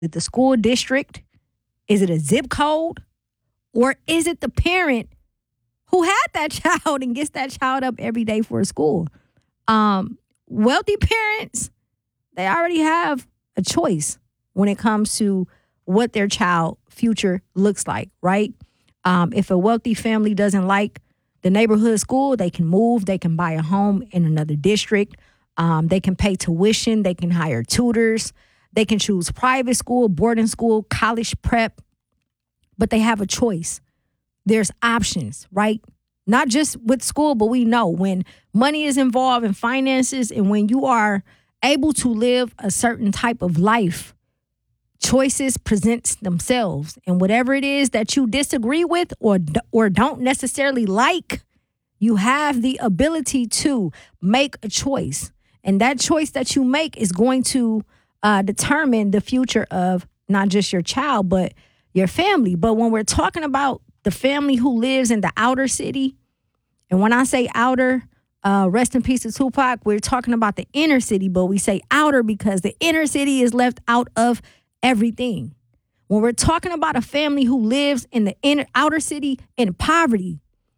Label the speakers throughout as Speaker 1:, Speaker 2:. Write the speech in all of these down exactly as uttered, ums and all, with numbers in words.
Speaker 1: it the school district? Is it a zip code? Or is it the parent who had that child and gets that child up every day for school? Um, wealthy parents, they already have a choice when it comes to what their child future looks like, right? Um, if a wealthy family doesn't like the neighborhood school, they can move, they can buy a home in another district. Um, they can pay tuition, they can hire tutors, they can choose private school, boarding school, college prep, but they have a choice. There's options, right? Not just with school, but we know when money is involved in finances and when you are able to live a certain type of life, choices present themselves. And whatever it is that you disagree with or, or don't necessarily like, you have the ability to make a choice. And that choice that you make is going to uh, determine the future of not just your child, but your family. But when we're talking about the family who lives in the outer city, and when I say outer, uh, rest in peace to Tupac, we're talking about the inner city, but we say outer because the inner city is left out of everything. When we're talking about a family who lives in the inner outer city in poverty,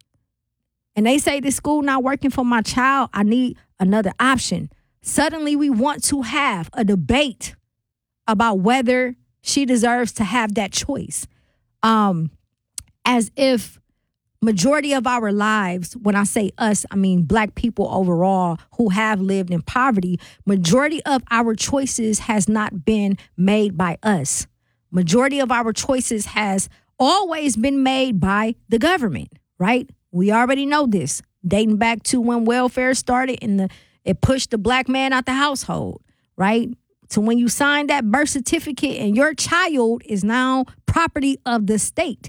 Speaker 1: and they say this school not working for my child, I need another option. Suddenly we want to have a debate about whether she deserves to have that choice. Um, as if majority of our lives, when I say us, I mean Black people overall who have lived in poverty, majority of our choices has not been made by us. Majority of our choices has always been made by the government, right? We already know this, dating back to when welfare started and the it pushed the Black man out the household, right? To when you sign that birth certificate and your child is now property of the state.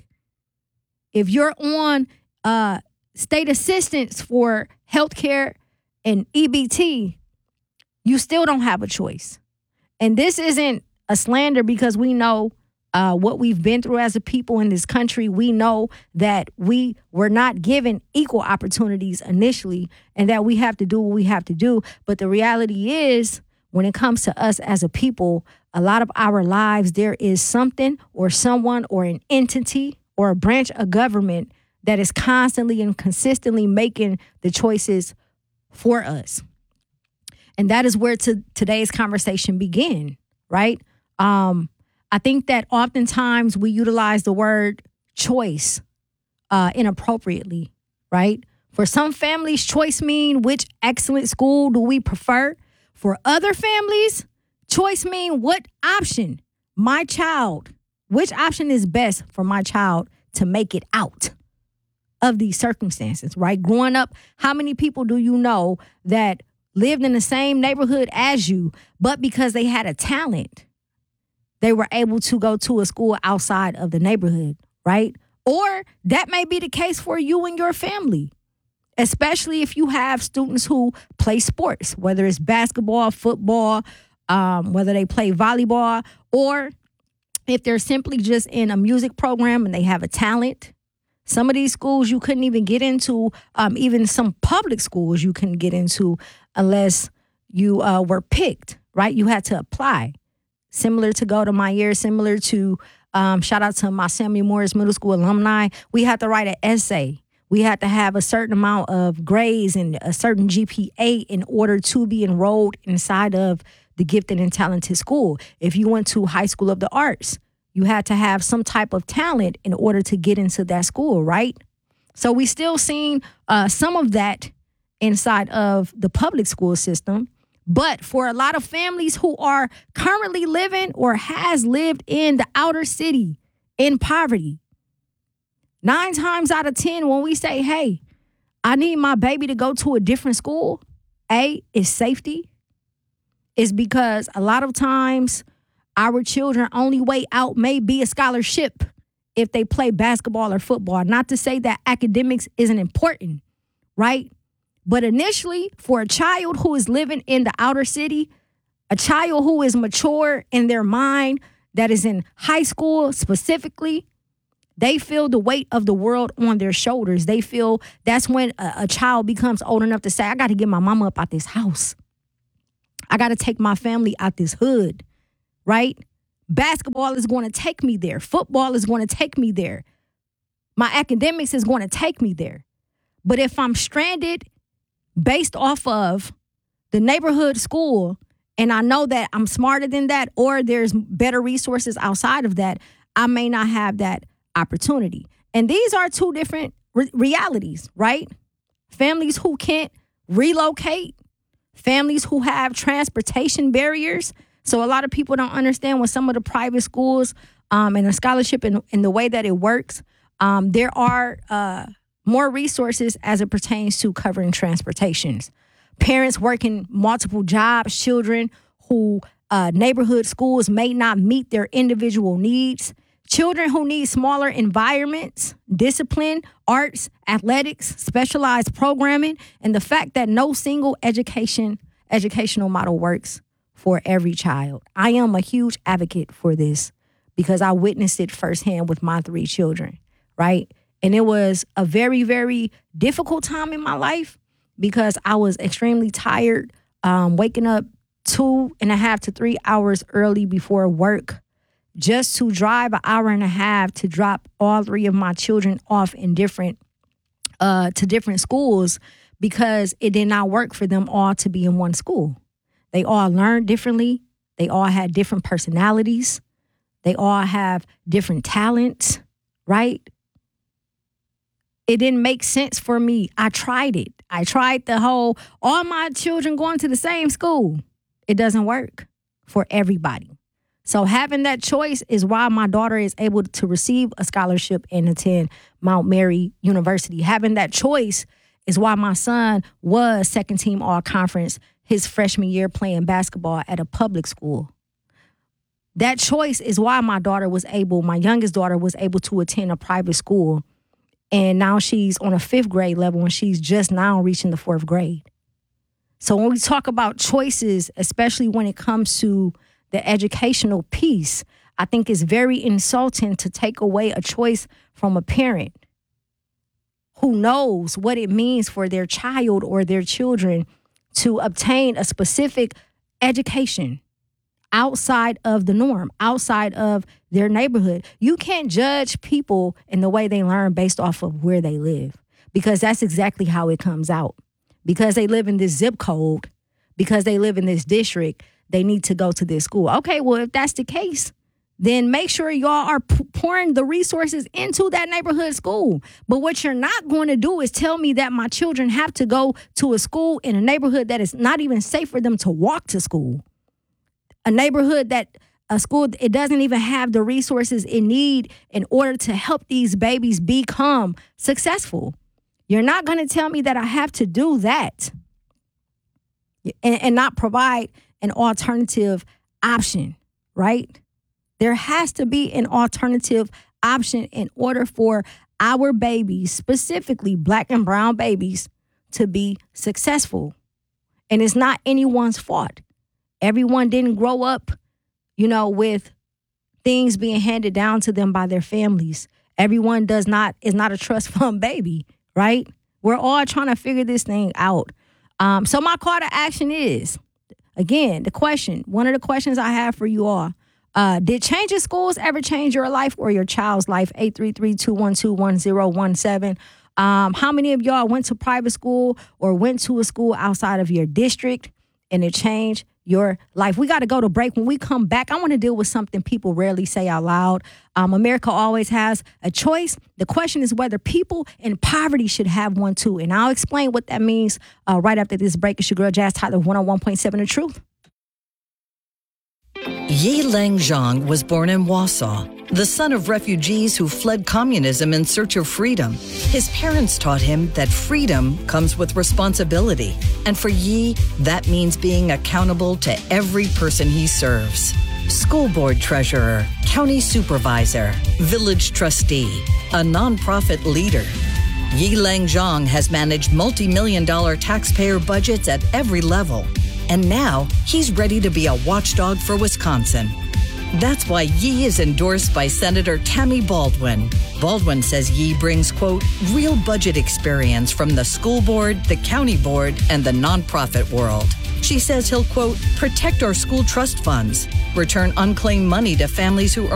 Speaker 1: If you're on uh, state assistance for healthcare and E B T, you still don't have a choice. And this isn't a slander because we know uh, what we've been through as a people in this country. We know that we were not given equal opportunities initially and that we have to do what we have to do. But the reality is, when it comes to us as a people, a lot of our lives, there is something or someone or an entity or a branch of government that is constantly and consistently making the choices for us. And that is where to, today's conversation began, right? Um, I think that oftentimes we utilize the word choice uh, inappropriately, right? For some families, choice mean which excellent school do we prefer? For other families, choice mean what option my child, which option is best for my child to make it out of these circumstances, right? Growing up, how many people do you know that lived in the same neighborhood as you, but because they had a talent, they were able to go to a school outside of the neighborhood, right? Or that may be the case for you and your family, especially if you have students who play sports, whether it's basketball, football, um, whether they play volleyball, or if they're simply just in a music program and they have a talent. Some of these schools you couldn't even get into, um, even some public schools you couldn't get into unless you uh, were picked, right? You had to apply. Similar to Go to My Year, similar to, um, shout out to my Samuel Morris Middle School alumni, we had to write an essay. We had to have a certain amount of grades and a certain G P A in order to be enrolled inside of the gifted and talented school. If you went to High School of the Arts, you had to have some type of talent in order to get into that school, right? So we still seeing uh, some of that inside of the public school system. But for a lot of families who are currently living or has lived in the outer city in poverty, nine times out of ten, when we say, hey, I need my baby to go to a different school, A, is safety. Is because a lot of times our children only way out may be a scholarship if they play basketball or football. Not to say that academics isn't important, right? But initially, for a child who is living in the outer city, a child who is mature in their mind, that is in high school specifically, they feel the weight of the world on their shoulders. They feel that's when a, a child becomes old enough to say, I got to get my mama up out this house. I got to take my family out this hood, right? Basketball is going to take me there. Football is going to take me there. My academics is going to take me there. But if I'm stranded based off of the neighborhood school, and I know that I'm smarter than that, or there's better resources outside of that, I may not have that opportunity. And these are two different re- realities, right? Families who can't relocate, families who have transportation barriers. So a lot of people don't understand when some of the private schools um, and the scholarship and, and the way that it works, um, there are uh, more resources as it pertains to covering transportations. Parents working multiple jobs, children who uh, neighborhood schools may not meet their individual needs, children who need smaller environments, discipline, arts, athletics, specialized programming, and the fact that no single education educational model works for every child. I am a huge advocate for this because I witnessed it firsthand with my three children, right? And it was a very, very difficult time in my life because I was extremely tired, um, waking up two and a half to three hours early before work just to drive an hour and a half to drop all three of my children off in different, uh, to different schools because it did not work for them all to be in one school. They all learned differently. They all had different personalities. They all have different talents, right? It didn't make sense for me. I tried it. I tried the whole, all my children going to the same school. It doesn't work for everybody. So having that choice is why my daughter is able to receive a scholarship and attend Mount Mary University. Having that choice is why my son was second team all conference his freshman year playing basketball at a public school. That choice is why my daughter was able, my youngest daughter was able to attend a private school. And now she's on a fifth grade level and she's just now reaching the fourth grade. So when we talk about choices, especially when it comes to the educational piece, I think it's very insulting to take away a choice from a parent who knows what it means for their child or their children to obtain a specific education outside of the norm, outside of their neighborhood. You can't judge people in the way they learn based off of where they live, because that's exactly how it comes out. Because they live in this zip code, because they live in this district, they need to go to this school. Okay, well, if that's the case, then make sure y'all are p- pouring the resources into that neighborhood school. But what you're not going to do is tell me that my children have to go to a school in a neighborhood that is not even safe for them to walk to school. A neighborhood that, a school, it doesn't even have the resources it need in order to help these babies become successful. You're not going to tell me that I have to do that and, and not provide an alternative option, right? There has to be an alternative option in order for our babies, specifically black and brown babies, to be successful. And it's not anyone's fault. Everyone didn't grow up, you know, with things being handed down to them by their families. Everyone does not, is not a trust fund baby, right? We're all trying to figure this thing out. Um, so my call to action is, again, the question, one of the questions I have for you all, uh, did changing schools ever change your life or your child's life? eight three three, two one two, one zero one seven. Um, how many of y'all went to private school or went to a school outside of your district and it changed your life? We got to go to break. When we come back, I want to deal with something people rarely say out loud. Um, America always has a choice. The question is whether people in poverty should have one too. And I'll explain what that means uh, right after this break. It's your girl, Jazz Tyler, one oh one point seven The Truth.
Speaker 2: Yi Lang Zhang was born in Warsaw, the son of refugees who fled communism in search of freedom. His parents taught him that freedom comes with responsibility. And for Yi, that means being accountable to every person he serves. School board treasurer, county supervisor, village trustee, a nonprofit leader. Yi Lang Zhang has managed multi-million dollar taxpayer budgets at every level. And now he's ready to be a watchdog for Wisconsin. That's why Yi is endorsed by Senator Tammy Baldwin. Baldwin says Yi brings, quote, real budget experience from the school board, the county board, and the nonprofit world. She says he'll, quote, protect our school trust funds, return unclaimed money to families who